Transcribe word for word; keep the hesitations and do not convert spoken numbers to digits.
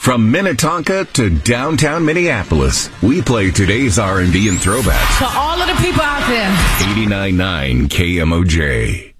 From Minnetonka to downtown Minneapolis, we play today's R and B and throwbacks. For all of the people out there. eighty-nine point nine K M O J.